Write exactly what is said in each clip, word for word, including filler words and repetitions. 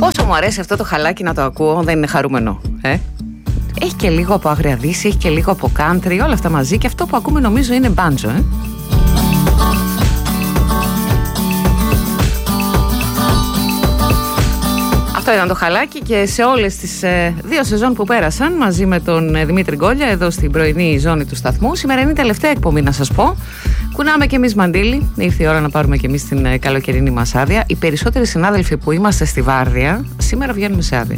Πόσο μου αρέσει αυτό το χαλάκι να το ακούω, δεν είναι χαρούμενο, ε? Έχει και λίγο από Άγρια Δύση, έχει και λίγο από country, όλα αυτά μαζί, και αυτό που ακούμε νομίζω είναι μπάντζο, ε? Αυτό ήταν το χαλάκι, και σε όλες τις ε, δύο σεζόν που πέρασαν μαζί με τον ε, Δημήτρη Γκόλια εδώ στην πρωινή ζώνη του σταθμού. Σήμερα είναι η τελευταία εκπομπή, να σας πω. Κουνάμε και εμείς μαντίλι. Ήρθε η ώρα να πάρουμε και εμείς την ε, καλοκαιρινή μας άδεια. Οι περισσότεροι συνάδελφοι που είμαστε στη βάρδια σήμερα βγαίνουμε σε άδεια.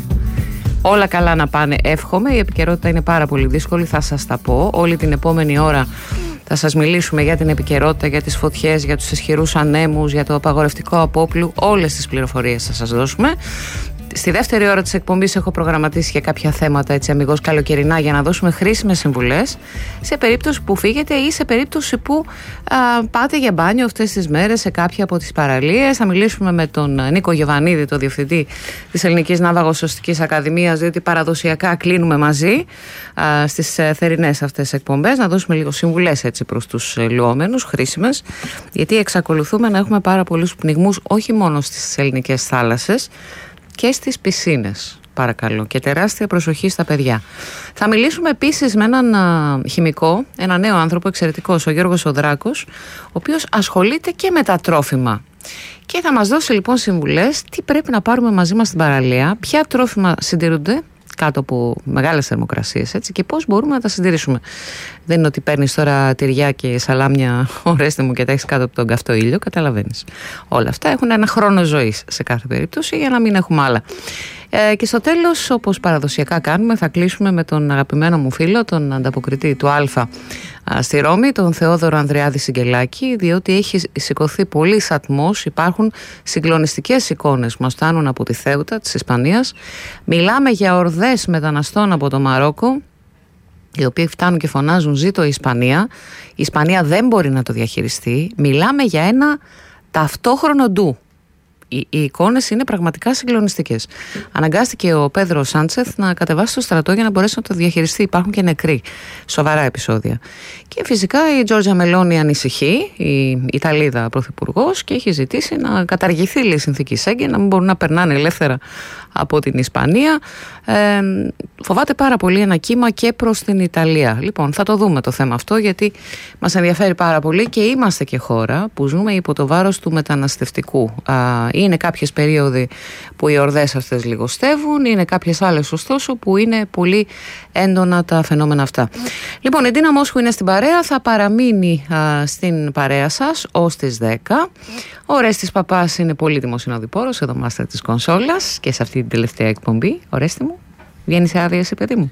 Όλα καλά να πάνε, εύχομαι. Η επικαιρότητα είναι πάρα πολύ δύσκολη, θα σας τα πω. Όλη την επόμενη ώρα θα σας μιλήσουμε για την επικαιρότητα, για τις φωτιές, για τους ισχυρούς ανέμους, για το απαγορευτικό απόπλου. Όλες τις πληροφορίες θα σας δώσουμε. Στη δεύτερη ώρα της εκπομπής έχω προγραμματίσει και κάποια θέματα έτσι αμιγώς καλοκαιρινά, για να δώσουμε χρήσιμες συμβουλές σε περίπτωση που φύγετε ή σε περίπτωση που α, πάτε για μπάνιο αυτές τις μέρες σε κάποια από τις παραλίες. Θα μιλήσουμε με τον Νίκο Γιωβανίδη, το διευθυντή της Ελληνικής Ναυαγοσωστικής Ακαδημίας, διότι παραδοσιακά κλείνουμε μαζί α, στις θερινές αυτές εκπομπές, να δώσουμε λίγο συμβουλές έτσι προς τους λουόμενους, χρήσιμες, γιατί εξακολουθούμε να έχουμε πάρα πολλούς πνιγμούς όχι μόνο στις ελληνικές θάλασσες, και στις πισίνες, παρακαλώ, και τεράστια προσοχή στα παιδιά. Θα μιλήσουμε επίσης με έναν α, χημικό, ένα νέο άνθρωπο εξαιρετικός, ο Γιώργος Οδράκος, ο οποίος ασχολείται και με τα τρόφιμα. Και θα μας δώσει λοιπόν συμβουλές τι πρέπει να πάρουμε μαζί μας στην παραλία, ποια τρόφιμα συντηρούνται κάτω από μεγάλες θερμοκρασίες, έτσι, και πώς μπορούμε να τα συντηρήσουμε. Δεν είναι ότι παίρνεις τώρα τυριά και σαλάμια, ορέστε μου, και τα έχεις κάτω από τον καυτό ήλιο, καταλαβαίνεις. Όλα αυτά έχουν ένα χρόνο ζωής σε κάθε περίπτωση, για να μην έχουμε άλλα. Ε, και στο τέλος, όπως παραδοσιακά κάνουμε, θα κλείσουμε με τον αγαπημένο μου φίλο, τον ανταποκριτή του Αλφα στη Ρώμη, τον Θεόδωρο Ανδρεάδη Σιγκελάκη, διότι έχει σηκωθεί πολύς ατμός, υπάρχουν συγκλονιστικές εικόνες που μας φτάνουν από τη Θέουτα της Ισπανίας. Μιλάμε για ορδές μεταναστών από το Μαρόκο, οι οποίοι φτάνουν και φωνάζουν «Ζήτω η Ισπανία». Η Ισπανία δεν μπορεί να το διαχειριστεί. Μιλάμε για ένα ταυτόχρονο ντου. Οι, οι εικόνες είναι πραγματικά συγκλονιστικές. Αναγκάστηκε ο Πέδρο Σάντσεθ να κατεβάσει στο στρατό για να μπορέσει να το διαχειριστεί. Υπάρχουν και νεκροί. Σοβαρά επεισόδια. Και φυσικά η Τζόρτζια Μελόνι ανησυχεί, η Ιταλίδα πρωθυπουργός, και έχει ζητήσει να καταργηθεί η συνθήκη Σέγγεν, να μην μπορούν να περνάνε ελεύθερα από την Ισπανία. Ε, φοβάται πάρα πολύ ένα κύμα και προς την Ιταλία. Λοιπόν, θα το δούμε το θέμα αυτό, γιατί μας ενδιαφέρει πάρα πολύ και είμαστε και χώρα που ζούμε υπό το βάρος του μεταναστευτικού. Α, είναι κάποιες περίοδοι που οι ορδές αυτές λιγοστεύουν, είναι κάποιες άλλες ωστόσο που είναι πολύ έντονα τα φαινόμενα αυτά. Mm. Λοιπόν, η Ντίνα Μόσχου είναι στην παρέα, θα παραμείνει α, στην παρέα σας ως τις δέκα. Mm. Ο Ρέστης Παπάς είναι πολύτιμος συνοδοιπόρος, εδώ μάστερ της κονσόλας, και σε αυτή την τελευταία εκπομπή. Ο Ρέστη μου, βγαίνει σε άδεια εσύ, παιδί μου?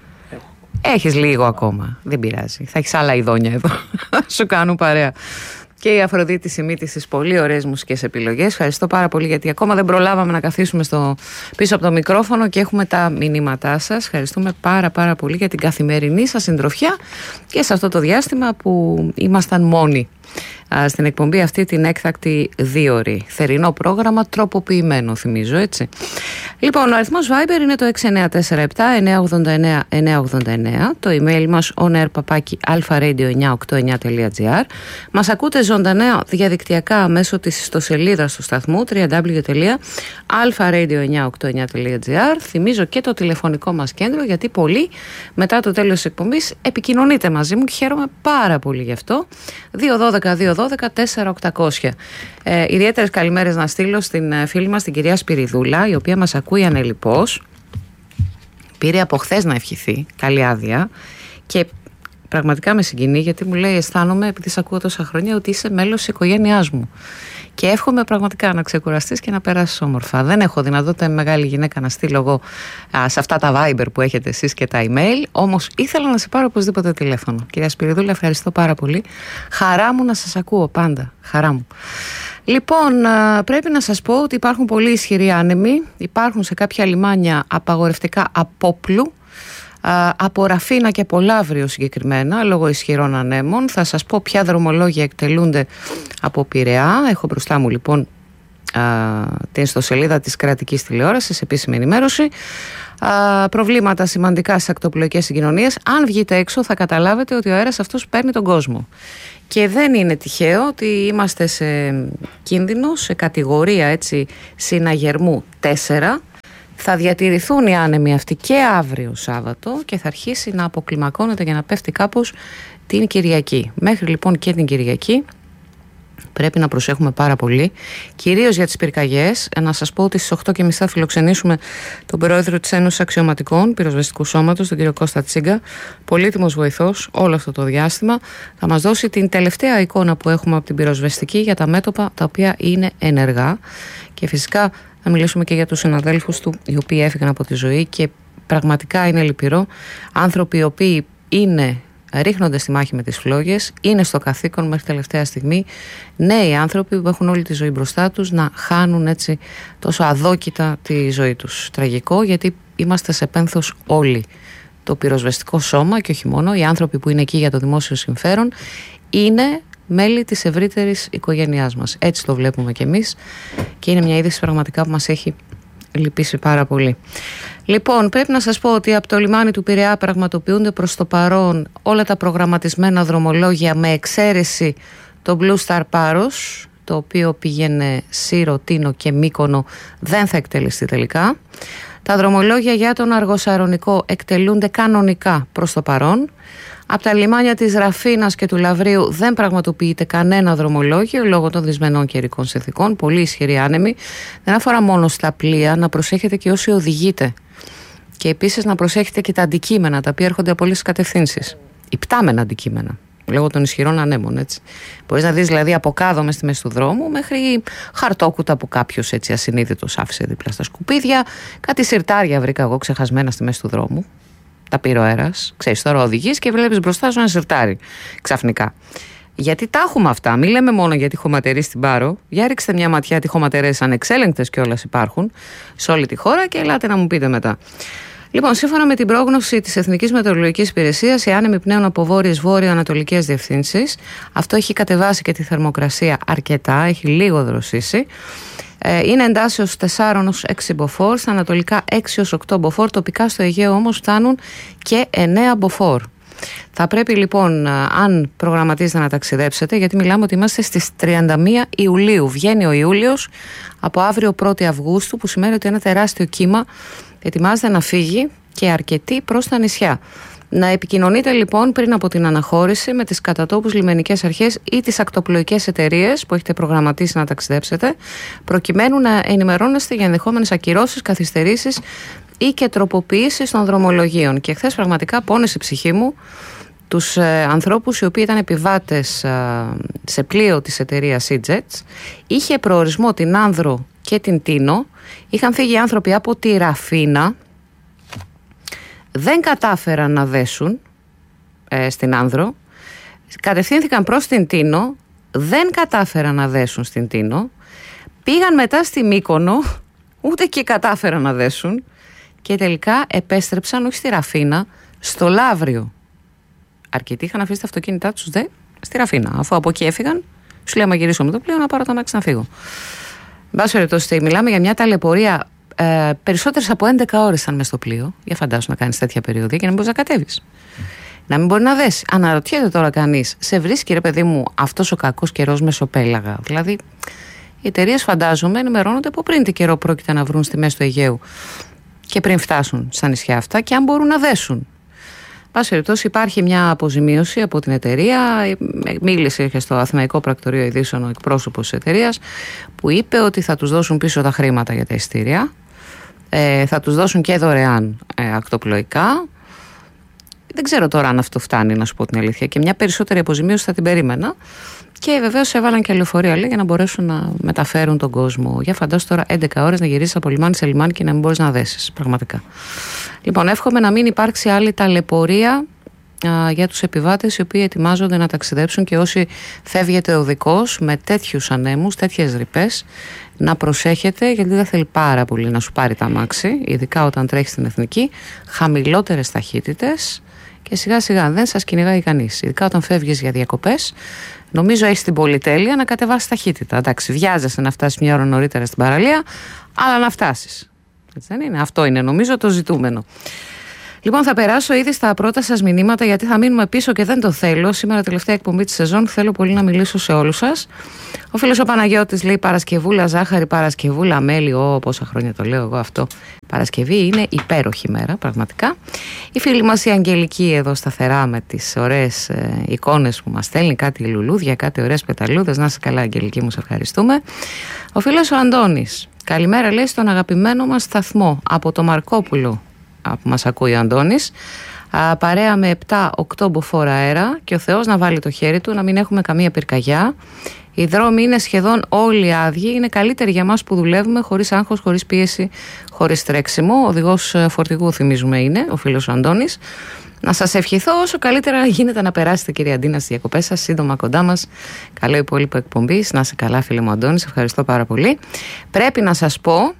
Έχεις λίγο ακόμα, δεν πειράζει, θα έχεις άλλα ειδόνια εδώ. Σου κάνουν παρέα. Και η Αφροδίτη Σιμίτη στις πολύ ωραίες μουσικές επιλογές. Ευχαριστώ πάρα πολύ, γιατί ακόμα δεν προλάβαμε να καθίσουμε στο, πίσω από το μικρόφωνο και έχουμε τα μηνύματά σας. Ευχαριστούμε πάρα πάρα πολύ για την καθημερινή σας συντροφιά και σε αυτό το διάστημα που ήμασταν μόνοι στην εκπομπή αυτή την έκτακτη δίωρη. Θερινό πρόγραμμα, τροποποιημένο, θυμίζω, έτσι. Λοιπόν, ο αριθμός Viber είναι το έξι εννιά τέσσερα επτά εννιά ογδόντα εννιά εννιά ογδόντα εννιά, το email μας onair παπάκι alpharadio εννιά οκτώ εννιά τελεία gr. Μας ακούτε ζωντανά διαδικτυακά μέσω της ιστοσελίδας του σταθμού double-u double-u double-u τελεία alpharadio εννιά οκτώ εννιά τελεία gr. Θυμίζω και το τηλεφωνικό μας κέντρο, γιατί πολλοί μετά το τέλος της εκπομπής επικοινωνείτε μαζί μου και χαίρομαι πάρα πολύ γι' αυτό. δύο δώδεκα δύο δώδεκα τέσσερα οκτακόσια. Ε, ιδιαίτερες καλημέρες να στείλω στην φίλη μας την κυρία Σπυριδούλα, η οποία μας ακούει ανελιπώς. Πήρε από χθες να ευχηθεί, καλή άδεια, και πραγματικά με συγκινεί, γιατί μου λέει, αισθάνομαι, επειδή σε ακούω τόσα χρόνια, ότι είσαι μέλος της οικογένειάς μου. Και εύχομαι πραγματικά να ξεκουραστείς και να περάσεις όμορφα. Δεν έχω δυνατότητα με μεγάλη γυναίκα να στείλω εγώ α, σε αυτά τα Viber που έχετε εσείς και τα email. Όμως ήθελα να σε πάρω οπωσδήποτε τηλέφωνο. Κυρία Σπυριδούλα, ευχαριστώ πάρα πολύ. Χαρά μου να σας ακούω πάντα. Χαρά μου. Λοιπόν, α, πρέπει να σας πω ότι υπάρχουν πολύ ισχυροί άνεμοι. Υπάρχουν σε κάποια λιμάνια απαγορευτικά απόπλου. Από Ραφίνα και Πολαύριο συγκεκριμένα, λόγω ισχυρών ανέμων. Θα σας πω ποια δρομολόγια εκτελούνται από Πειραιά. Έχω μπροστά μου λοιπόν α, την ιστοσελίδα της κρατικής τηλεόρασης, επίσημη ενημέρωση. α, προβλήματα σημαντικά στις ακτοπλοϊκές συγκοινωνίες. Αν βγείτε έξω θα καταλάβετε ότι ο αέρας αυτός παίρνει τον κόσμο. Και δεν είναι τυχαίο ότι είμαστε σε κίνδυνο, σε κατηγορία έτσι συναγερμού τέσσερα. Θα διατηρηθούν οι άνεμοι αυτοί και αύριο Σάββατο και θα αρχίσει να αποκλιμακώνεται και να πέφτει κάπως την Κυριακή. Μέχρι λοιπόν και την Κυριακή πρέπει να προσέχουμε πάρα πολύ, κυρίως για τις πυρκαγιές. Να σας πω ότι στις οκτώ και μισή θα φιλοξενήσουμε τον πρόεδρο της Ένωσης Αξιωματικών Πυροσβεστικού Σώματος, τον κύριο Κώστα Τσίγκα, πολύτιμος βοηθός όλο αυτό το διάστημα. Θα μας δώσει την τελευταία εικόνα που έχουμε από την πυροσβεστική για τα μέτωπα τα οποία είναι ενεργά. Και φυσικά θα μιλήσουμε και για τους συναδέλφους του, οι οποίοι έφυγαν από τη ζωή και πραγματικά είναι λυπηρό. Άνθρωποι οι οποίοι είναι, ρίχνονται στη μάχη με τις φλόγες, είναι στο καθήκον μέχρι τελευταία στιγμή. Νέοι άνθρωποι που έχουν όλη τη ζωή μπροστά τους να χάνουν έτσι τόσο αδόκητα τη ζωή τους. Τραγικό, γιατί είμαστε σε πένθος όλοι. Το πυροσβεστικό σώμα και όχι μόνο, οι άνθρωποι που είναι εκεί για το δημόσιο συμφέρον είναι μέλη της ευρύτερης οικογένειάς μας. Έτσι το βλέπουμε κι εμείς και είναι μια είδηση πραγματικά που μας έχει λυπήσει πάρα πολύ. Λοιπόν, πρέπει να σας πω ότι από το λιμάνι του Πειραιά πραγματοποιούνται προς το παρόν όλα τα προγραμματισμένα δρομολόγια με εξαίρεση το Blue Star Paros, το οποίο πήγαινε Σύρο, Τίνο και Μύκονο, δεν θα εκτελεστεί τελικά. Τα δρομολόγια για τον Αργοσαρονικό εκτελούνται κανονικά προς το παρόν. Από τα λιμάνια της Ραφίνας και του Λαβρίου δεν πραγματοποιείται κανένα δρομολόγιο λόγω των δυσμενών καιρικών συνθηκών. Πολύ ισχυρή άνεμη. Δεν αφορά μόνο στα πλοία, να προσέχετε και όσοι οδηγείτε. Και επίσης να προσέχετε και τα αντικείμενα τα οποία έρχονται από όλες τις κατευθύνσεις. Υπτάμενα αντικείμενα. Λόγω των ισχυρών ανέμων, έτσι. Μπορείς να δεις δηλαδή από κάδο μες στη μέση του δρόμου μέχρι χαρτόκουτα που κάποιος έτσι ασυνείδητος άφησε δίπλα στα σκουπίδια. Κάτι σιρτάρια βρήκα εγώ ξεχασμένα στη μέση του δρόμου. Τα πήρε ο αέρας. Ξέρεις, τώρα οδηγείς και βλέπεις μπροστά σου ένα σιρτάρι ξαφνικά. Γιατί τα έχουμε αυτά. Μην λέμε μόνο για τυχοματερή στην Πάρο. Για ρίξτε μια ματιά, τυχοματερές ανεξέλεγκτες κιόλας υπάρχουν σε όλη τη χώρα και ελάτε να μου πείτε μετά. Λοιπόν, σύμφωνα με την πρόγνωση της Εθνικής Μετεωρολογικής Υπηρεσίας, οι άνεμοι πνέουν από βόρειες βόρειο-ανατολικές διευθύνσεις. Αυτό έχει κατεβάσει και τη θερμοκρασία αρκετά, έχει λίγο δροσίσει. Είναι εντάσσεως τέσσερα έως έξι μποφόρ, στα ανατολικά έξι έως οκτώ μποφόρ, τοπικά στο Αιγαίο όμως φτάνουν και εννέα μποφόρ. Θα πρέπει λοιπόν, αν προγραμματίζετε να ταξιδέψετε, γιατί μιλάμε ότι είμαστε στις τριάντα μία Ιουλίου, βγαίνει ο Ιούλιος από αύριο πρώτη Αυγούστου, που σημαίνει ότι ένα τεράστιο κύμα ετοιμάζεται να φύγει και αρκετοί προς τα νησιά. Να επικοινωνείτε λοιπόν πριν από την αναχώρηση με τις κατατόπους λιμενικές αρχές ή τις ακτοπλοϊκές εταιρείες που έχετε προγραμματίσει να ταξιδέψετε, προκειμένου να ενημερώνεστε για ενδεχόμενες ακυρώσεις, καθυστερήσεις ή και τροποποιήσεις των δρομολογίων. Και χθες πραγματικά πόνεσε η ψυχή μου τους ε, ανθρώπους οι οποίοι ήταν επιβάτες ε, σε πλοίο της εταιρείας SeaJets. Είχε προορισμό την Άνδρο και την Τίνο. Είχαν φύγει άνθρωποι από τη Ραφίνα. Δεν κατάφεραν να δέσουν ε, στην Άνδρο. Κατευθύνθηκαν προς την Τίνο. Δεν κατάφεραν να δέσουν στην Τίνο. Πήγαν μετά στη Μύκονο. Ούτε και κατάφεραν να δέσουν. Και τελικά επέστρεψαν όχι στη Ραφίνα, στο Λαύριο. Αρκετοί είχαν αφήσει τα αυτοκίνητά τους δε στη Ραφίνα. Αφού από εκεί έφυγαν, σου λέει: άμα γυρίσω με το πλοίο, να πάρω τα μάξι να φύγω. Εν πάση περιπτώσει, μιλάμε για μια ταλαιπωρία. Ε, περισσότερες από έντεκα ώρες ήταν μες στο πλοίο. Για φαντάσου να κάνεις τέτοια περιοδία και να μην μπορείς να κατέβεις. Mm. Να μην μπορεί να δέσει. Αναρωτιέται τώρα κανείς, σε βρίσκει ρε παιδί μου αυτός ο κακός καιρός μεσοπέλαγα? Δηλαδή, οι εταιρείες φαντάζομαι ενημερώνονται από πριν τι καιρό πρόκειται να βρουν στη μέση του Αιγαίου και πριν φτάσουν στα νησιά αυτά και αν μπορούν να δέσουν. Πάση περιπτώσει, υπάρχει μια αποζημίωση από την εταιρεία. Μίλησε και στο Αθηναϊκό Πρακτορείο Ειδήσεων ο εκπρόσωπος της εταιρείας, που είπε ότι θα τους δώσουν πίσω τα χρήματα για τα εισιτήρια. Ε, θα τους δώσουν και δωρεάν ε, ακτοπλοϊκά. Δεν ξέρω τώρα αν αυτό φτάνει, να σου πω την αλήθεια. Και μια περισσότερη αποζημίωση θα την περίμενα. Και βεβαίως έβαλαν και λεωφορεία, λέει, για να μπορέσουν να μεταφέρουν τον κόσμο. Για φαντάσου τώρα έντεκα ώρες να γυρίσεις από λιμάνι σε λιμάνι και να μην μπορείς να δέσεις. Πραγματικά. Λοιπόν, εύχομαι να μην υπάρξει άλλη ταλαιπωρία α, για τους επιβάτες οι οποίοι ετοιμάζονται να ταξιδέψουν και όσοι φεύγετε οδικός με τέτοιους ανέμους, τέτοιες ρηπές, να προσέχετε, γιατί δεν θέλει πάρα πολύ να σου πάρει τα αμάξι, ειδικά όταν τρέχει στην εθνική, χαμηλότερες ταχύτητες και σιγά σιγά δεν σας κυνηγάει κανείς. Ειδικά όταν φεύγεις για διακοπές, νομίζω έχεις την πολυτέλεια να κατεβάσεις ταχύτητα. Εντάξει, βιάζεσαι να φτάσεις μια ώρα νωρίτερα στην παραλία, αλλά να φτάσεις. Έτσι δεν είναι? Αυτό είναι νομίζω το ζητούμενο. Λοιπόν, θα περάσω ήδη στα πρώτα σας μηνύματα, γιατί θα μείνουμε πίσω και δεν το θέλω. Σήμερα, τελευταία εκπομπή της σεζόν, θέλω πολύ να μιλήσω σε όλους σας. Ο φίλος ο Παναγιώτης λέει Παρασκευούλα ζάχαρη, Παρασκευούλα μέλι. Ω, πόσα χρόνια το λέω εγώ αυτό. Παρασκευή είναι υπέροχη μέρα, πραγματικά. Η φίλη μας η Αγγελική εδώ σταθερά με τις ωραίες ε, εικόνες που μας στέλνει, κάτι λουλούδια, κάτι ωραίες πεταλούδες. Να είσαι καλά, Αγγελική, μου, σε ευχαριστούμε. Ο φίλος ο Αντώνης. Καλημέρα, λέει, στον αγαπημένο μας σταθμό από το Μαρκόπουλο. Που μας ακούει ο Αντώνης, α, παρέα με επτά οκτώ μποφόρ αέρα, και ο Θεός να βάλει το χέρι του να μην έχουμε καμία πυρκαγιά. Οι δρόμοι είναι σχεδόν όλοι άδειοι. Είναι καλύτεροι για μας που δουλεύουμε χωρίς άγχος, χωρίς πίεση, χωρίς τρέξιμο. Ο οδηγός φορτηγού, θυμίζουμε, είναι ο φίλος ο Αντώνης. Να σας ευχηθώ όσο καλύτερα γίνεται να περάσετε, κυρία Αντίνα, στις διακοπές σας, σύντομα κοντά μας. Καλό υπόλοιπο εκπομπής. Να είσαι καλά, φίλε μου Αντώνης, ευχαριστώ πάρα πολύ. Πρέπει να σας πω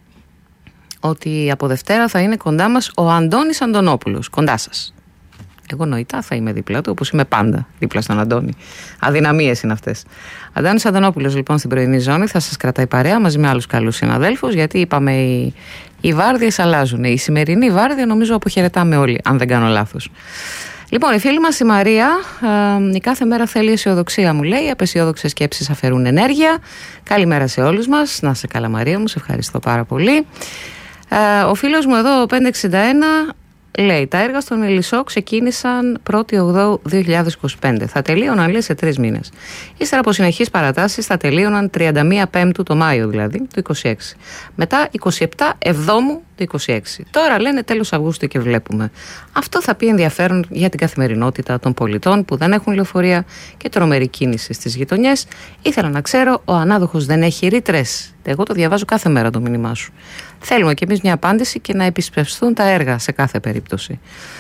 ότι από Δευτέρα θα είναι κοντά μας ο Αντώνης Αντωνόπουλος, κοντά σας. Εγώ νοητά θα είμαι δίπλα του, όπως είμαι πάντα δίπλα στον Αντώνη. Αδυναμίες είναι αυτές. Αντώνης Αντωνόπουλος, λοιπόν, στην πρωινή ζώνη θα σας κρατάει παρέα μαζί με άλλους καλούς συναδέλφους, γιατί είπαμε οι, οι βάρδιες αλλάζουν. Η σημερινή βάρδια νομίζω αποχαιρετάμε όλοι, αν δεν κάνω λάθος. Λοιπόν, η φίλη μας η Μαρία, ε, η κάθε μέρα θέλει αισιοδοξία, μου λέει. Οι απεσιόδοξες σκέψεις αφαιρούν ενέργεια. Καλημέρα σε όλους μας. Να είσαι καλά, Μαρία μου, σε ευχαριστώ πάρα πολύ. Uh, ο φίλος μου εδώ, ο πεντακόσια εξήντα ένα, λέει τα έργα στον Ελισσό ξεκίνησαν πρώτη Οκτωβρίου δύο χιλιάδες είκοσι πέντε. Θα τελείωναν, λέει, σε τρεις μήνες. Ύστερα από συνεχείς παρατάσεις θα τελείωναν τριάντα μία Πέμπτου, το Μάιο δηλαδή, του είκοσι έξι. Μετά είκοσι επτά Εβδόμου του είκοσι έξι. Τώρα λένε τέλος Αυγούστου και βλέπουμε. Αυτό θα πει ενδιαφέρον για την καθημερινότητα των πολιτών που δεν έχουν λεωφορεία και τρομερή κίνηση στις γειτονιές. Ήθελα να ξέρω, ο ανάδοχος δεν έχει ρήτρες? Εγώ το διαβάζω κάθε μέρα το μήνυμά σου. Θέλουμε κι εμείς μια απάντηση και να επισπευστούν τα έργα σε κάθε περίπτωση.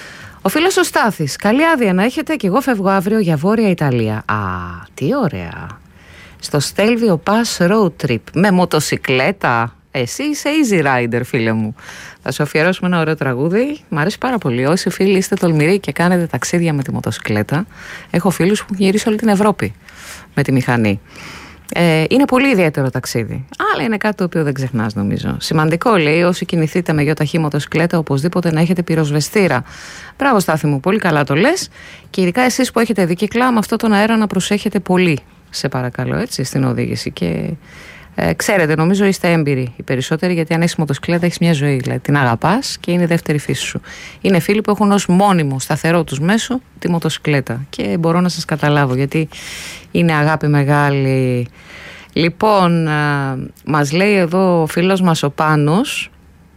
Ο φίλος ο Στάθης. Καλή άδεια να έχετε, και εγώ φεύγω αύριο για Βόρεια Ιταλία. Α, τι ωραία. Στο Stelvio Pass road trip με μοτοσικλέτα. Εσύ είσαι easy rider, φίλε μου. Θα σου αφιερώσουμε ένα ωραίο τραγούδι. Μ' αρέσει πάρα πολύ. Όσοι φίλοι είστε τολμηροί και κάνετε ταξίδια με τη μοτοσικλέτα, έχω φίλους που έχουν γυρίσει όλη την Ευρώπη με τη μηχανή. Ε, είναι πολύ ιδιαίτερο ταξίδι. Αλλά είναι κάτι το οποίο δεν ξεχνάς, νομίζω. Σημαντικό, λέει, όσοι κινηθείτε με γιοταχή μοτοσικλέτα, οπωσδήποτε να έχετε πυροσβεστήρα. Μπράβο, Στάθη μου, πολύ καλά το λες. Και ειδικά εσείς που έχετε δικύκλα, με αυτόν τον αέρα να προσέχετε πολύ, σε παρακαλώ, έτσι, στην οδήγηση. Και ε, ξέρετε, νομίζω είστε έμπειροι οι περισσότεροι, γιατί αν έχεις μοτοσικλέτα έχεις μια ζωή. Δηλαδή την αγαπάς και είναι η δεύτερη φύση σου. Είναι φίλοι που έχουν ως μόνιμο σταθερό τους μέσο τη μοτοσικλέτα. Και μπορώ να σας καταλάβω, γιατί είναι αγάπη μεγάλη. Λοιπόν, α, μας λέει εδώ ο φίλος μας ο Πάνος,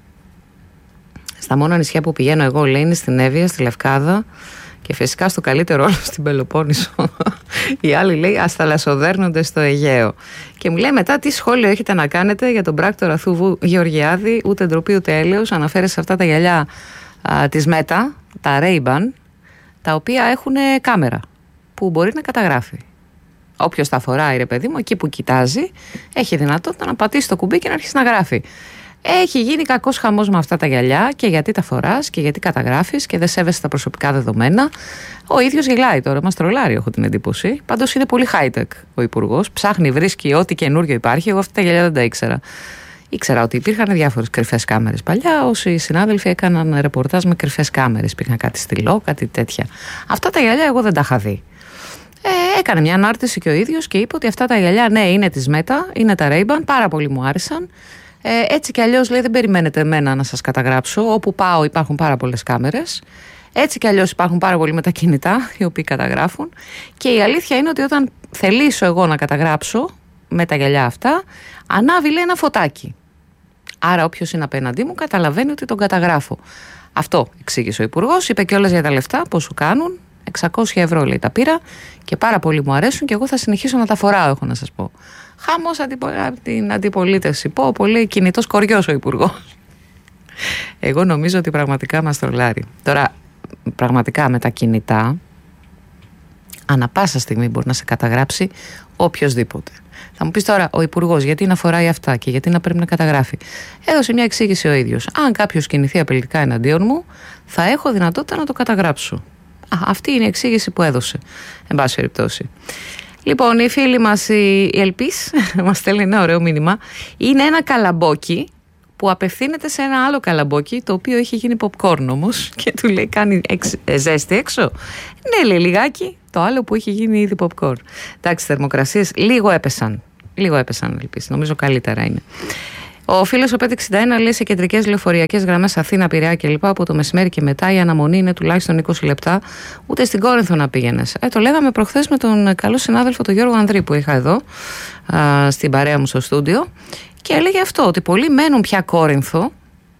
στα μόνα νησιά που πηγαίνω εγώ, λέει, είναι στην Εύβοια, στη Λευκάδα και φυσικά στο καλύτερο όλο στην Πελοπόννησο. Οι άλλοι, λέει, ασταλασσοδέρνονται στο Αιγαίο. Και μου λέει μετά, τι σχόλιο έχετε να κάνετε για τον πράκτορα Θούβου Γεωργιάδη? Ούτε ντροπή ούτε έλεος. Αναφέρει σε αυτά τα γυαλιά α, της Μέτα, τα Ray-Ban, τα οποία έχουν κάμερα που μπορεί να καταγράφει. Όποιος τα φοράει, ρε παιδί μου, εκεί που κοιτάζει, έχει δυνατότητα να πατήσει το κουμπί και να αρχίσει να γράφει. Έχει γίνει κακός χαμός με αυτά τα γυαλιά, και γιατί τα φοράς και γιατί καταγράφεις και δεν σέβεσαι τα προσωπικά δεδομένα. Ο ίδιος γελάει τώρα, μας τρολάρει, έχω την εντύπωση. Πάντως είναι πολύ high-tech ο υπουργός. Ψάχνει, βρίσκει ό,τι καινούριο υπάρχει. Εγώ αυτά τα γυαλιά δεν τα ήξερα. Ήξερα ότι υπήρχαν διάφορες κρυφές κάμερες παλιά. Όσοι συνάδελφοι έκαναν ρεπορτάζ με κρυφές κάμερες. Υπήρχαν κάτι στυλό, κάτι τέτοια. Αυτά τα γυαλιά εγώ δεν τα είχα δει. Ε, έκανε μια ανάρτηση και ο ίδιος και είπε ότι αυτά τα γυαλιά, ναι, είναι της Μέτα, είναι τα Ray-Ban, πάρα πολύ μου άρεσαν. Ε, έτσι κι αλλιώς, λέει, δεν περιμένετε εμένα να σας καταγράψω. Όπου πάω υπάρχουν πάρα πολλές κάμερες. Έτσι κι αλλιώς υπάρχουν πάρα πολλοί με τα κινητά, οι οποίοι καταγράφουν. Και η αλήθεια είναι ότι όταν θελήσω εγώ να καταγράψω με τα γυαλιά αυτά, ανάβει, λέει, ένα φωτάκι. Άρα όποιος είναι απέναντί μου καταλαβαίνει ότι τον καταγράφω. Αυτό εξήγησε ο υπουργός. Είπε κιόλας για τα λεφτά, πώς σου κάνουν. εξακόσια ευρώ, λέει, τα πήρα και πάρα πολύ μου αρέσουν και εγώ θα συνεχίσω να τα φοράω, έχω να σας πω. Χαμός αντιπο... από την αντιπολίτευση. Πω, πολύ κινητός κοριός ο υπουργός. Εγώ νομίζω ότι πραγματικά μας τρολάρει. Τώρα, πραγματικά με τα κινητά, ανά πάσα στιγμή μπορεί να σε καταγράψει οποιοσδήποτε. Θα μου πεις τώρα, ο υπουργός γιατί να φοράει αυτά και γιατί να πρέπει να καταγράφει? Έδωσε μια εξήγηση ο ίδιος. Αν κάποιος κινηθεί απειλητικά εναντίον μου, θα έχω δυνατότητα να το καταγράψω. Α, αυτή είναι η εξήγηση που έδωσε, εν πάση περιπτώσει. Λοιπόν, η φίλη μας η Ελπής μας στέλνει ένα ωραίο μήνυμα. Είναι ένα καλαμπόκι που απευθύνεται σε ένα άλλο καλαμπόκι, το οποίο είχε γίνει popcorn όμως, και του λέει: κάνει εξ, ε, ζέστη έξω. Ναι, λέει, λιγάκι. Το άλλο που είχε γίνει ήδη popcorn. Εντάξει, θερμοκρασίες λίγο έπεσαν. Λίγο έπεσαν, ελπίς. Νομίζω καλύτερα είναι. Ο φίλος ο πέντε εξήντα ένα λέει: σε κεντρικές λεωφορειακές γραμμές Αθήνα, Πειραιά κλπ. Από το μεσημέρι και μετά η αναμονή είναι τουλάχιστον είκοσι λεπτά. Ούτε στην Κόρινθο να πήγαινες. Ε, το λέγαμε προχθές με τον καλό συνάδελφο τον Γιώργο Ανδρή που είχα εδώ α, στην παρέα μου στο στούντιο. Και έλεγε αυτό, ότι πολλοί μένουν πια Κόρινθο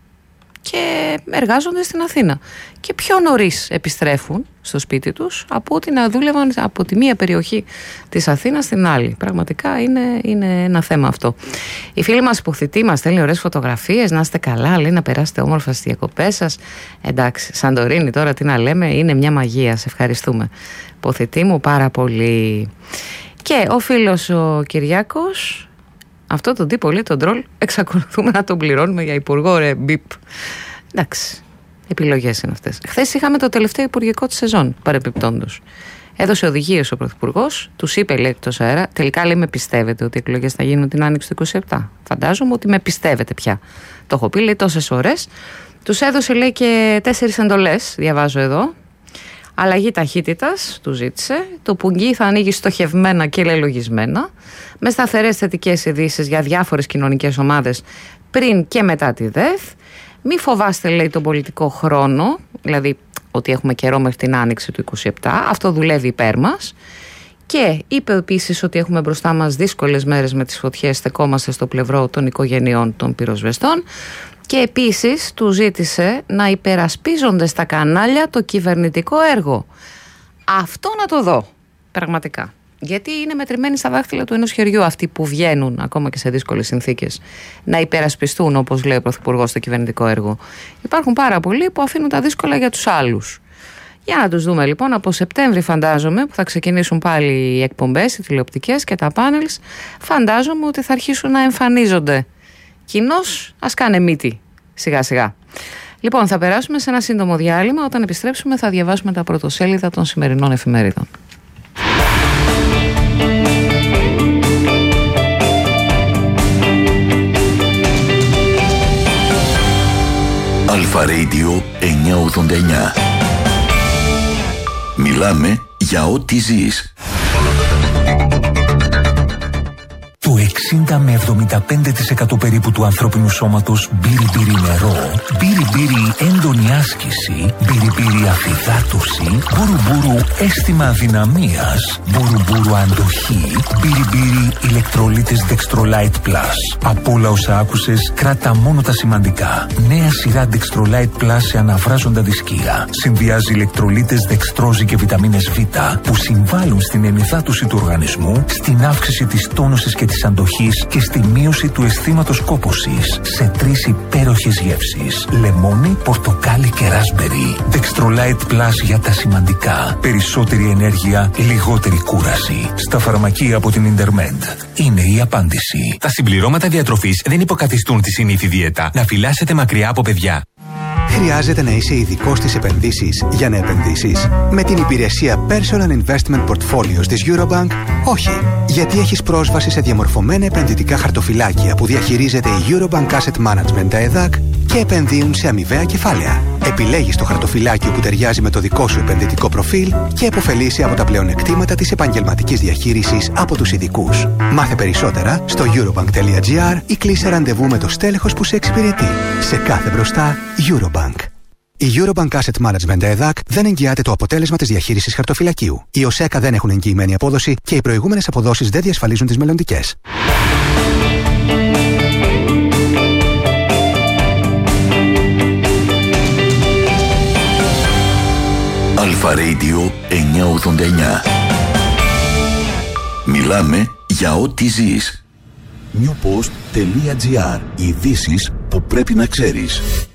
και εργάζονται στην Αθήνα. Και πιο νωρίς επιστρέφουν στο σπίτι τους από ότι να δούλευαν από τη μία περιοχή της Αθήνας στην άλλη. Πραγματικά είναι, είναι ένα θέμα αυτό. Η φίλη μας υποθητή μας στέλνει ωραίες φωτογραφίες. Να είστε καλά, λέει, να περάσετε όμορφα στις διακοπές σας. Εντάξει, Σαντορίνη τώρα τι να λέμε, είναι μια μαγεία. Σε ευχαριστούμε, υποθητή μου, πάρα πολύ. Και ο φίλος ο Κυριάκος. Αυτό τον τύπο, λέει, τον τρόλ, εξακολουθούμε να τον πληρώνουμε για υπουργό, ρε, μπιπ. Εντάξει, επιλογές είναι αυτές. Χθες είχαμε το τελευταίο υπουργικό της σεζόν, παρεπιπτόντως. Έδωσε οδηγίες ο Πρωθυπουργός, τους είπε, λέει, εκτός αέρα, τελικά, λέει, με πιστεύετε ότι οι εκλογές θα γίνουν την άνοιξη του είκοσι επτά. Φαντάζομαι ότι με πιστεύετε πια. Το έχω πει, λέει, τόσες φορές. Τους έδωσε, λέει, και τέσσερις εντολές, διαβάζω εδώ. Αλλαγή ταχύτητας, του ζήτησε. Το πουγγί θα ανοίγει στοχευμένα και λελογισμένα, με σταθερές θετικές ειδήσεις για διάφορες κοινωνικές ομάδες πριν και μετά τη ΔΕΘ. Μη φοβάστε, λέει, τον πολιτικό χρόνο, δηλαδή ότι έχουμε καιρό μέχρι την άνοιξη του είκοσι επτά. Αυτό δουλεύει υπέρ μας. Και είπε επίσης ότι έχουμε μπροστά μας δύσκολες μέρες με τις φωτιές, στεκόμαστε στο πλευρό των οικογενειών των πυροσβεστών. Και επίσης του ζήτησε να υπερασπίζονται στα κανάλια το κυβερνητικό έργο. Αυτό να το δω, πραγματικά. Γιατί είναι μετρημένοι στα δάχτυλα του ενός χεριού αυτοί που βγαίνουν, ακόμα και σε δύσκολες συνθήκες, να υπερασπιστούν, όπως λέει ο Πρωθυπουργός, το κυβερνητικό έργο. Υπάρχουν πάρα πολλοί που αφήνουν τα δύσκολα για τους άλλους. Για να τους δούμε λοιπόν, από Σεπτέμβρη φαντάζομαι, που θα ξεκινήσουν πάλι οι εκπομπές, οι τηλεοπτικές και τα πάνελς, φαντάζομαι ότι θα αρχίσουν να εμφανίζονται. Κοινώς, ας κάνε μύτη, σιγά σιγά. Λοιπόν, θα περάσουμε σε ένα σύντομο διάλειμμα. Όταν επιστρέψουμε θα διαβάσουμε τα πρωτοσέλιδα των σημερινών εφημερίδων. Αλφα Radio εννιακόσια ογδόντα εννιά. Μιλάμε για ό,τι ζεις. Το εξήντα με εβδομήντα πέντε τοις εκατό περίπου του ανθρώπινου σώματος μπύρι-μπύρι νερό, μπύρι-μπύρι έντονη άσκηση, μπύρι-μπύρι αφυδάτωση, μπουρου-μπουρου αίσθημα αδυναμίας, μπουρου-μπουρου αντοχή, μπύρι-μπύρι ηλεκτρολίτες Dextrolite Plus. Από όλα όσα άκουσες, κράτα μόνο τα σημαντικά. Νέα σειρά Dextrolite Plus σε αναβράζοντα δισκία. Συνδυάζει ηλεκτρολίτες δεξτρόζη και βιταμίνες Β που συμβάλλουν στην ενυδάτωση του οργανισμού, στην αύξηση της τόνωσης και της αντοχής και στη μείωση του αισθήματος κόπωσης σε τρεις υπέροχες γεύσεις: λεμόνι, πορτοκάλι και ράσμπερι. Dextrolite Plus για τα σημαντικά. Περισσότερη ενέργεια, λιγότερη κούραση. Στα φαρμακεία από την Intermed. Είναι η απάντηση. Τα συμπληρώματα διατροφής δεν υποκαθιστούν τη συνήθη δίαιτα. Να φυλάσσετε μακριά από παιδιά. Χρειάζεται να είσαι ειδικός στις επενδύσεις για να επενδύσεις? Με την υπηρεσία Personal Investment Portfolios της Eurobank, όχι. Γιατί έχεις πρόσβαση σε διαμορφωμένα επενδυτικά χαρτοφυλάκια που διαχειρίζεται η Eurobank Asset Management, τα ΕΔΑΚ, και επενδύουν σε αμοιβαία κεφάλαια. Επιλέγεις το χαρτοφυλάκιο που ταιριάζει με το δικό σου επενδυτικό προφίλ και επωφελείσαι από τα πλεονεκτήματα της επαγγελματικής διαχείρισης από τους ειδικούς. Μάθε περισσότερα στο eurobank.gr ή κλείσε ραντεβού με το στέλεχος που σε εξυπηρετεί. Σε κάθε μπροστά, Eurobank. Η Eurobank Asset Management ΕΔΑΚ δεν εγγυάται το αποτέλεσμα της διαχείρισης χαρτοφυλακίου. Οι ΟΣΕΚΑ δεν έχουν εγγυημένη απόδοση και οι προηγούμενες αποδόσεις δεν διασφαλίζουν τις μελλοντικές. Αλφα Radio εννιακόσια ογδόντα εννιά. Μιλάμε για ό,τι ζεις. newpost.gr. Ειδήσεις που πρέπει να ξέρεις.